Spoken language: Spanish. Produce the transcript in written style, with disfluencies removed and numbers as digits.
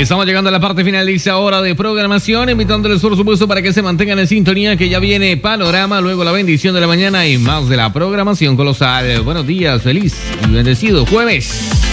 Estamos llegando a la parte final de esta hora de programación, invitándoles por supuesto para que se mantengan en sintonía, que ya viene Panorama, luego la bendición de la mañana y más de la programación colosal. Buenos días, feliz y bendecido jueves.